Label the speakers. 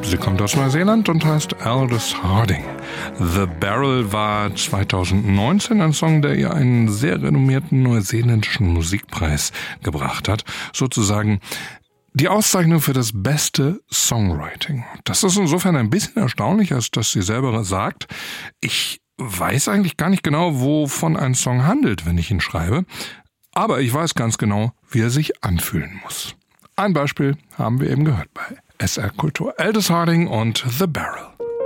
Speaker 1: Sie kommt aus Neuseeland und heißt Aldous Harding. The Barrel war 2019 ein Song, der ihr einen sehr renommierten neuseeländischen Musikpreis gebracht hat. Sozusagen die Auszeichnung für das beste Songwriting. Das ist insofern ein bisschen erstaunlich, als dass sie selber sagt, ich weiß eigentlich gar nicht genau, wovon ein Song handelt, wenn ich ihn schreibe. Aber ich weiß ganz genau, wie er sich anfühlen muss. Ein Beispiel haben wir eben gehört bei SR Kultur. Aldous Harding und The Barrel.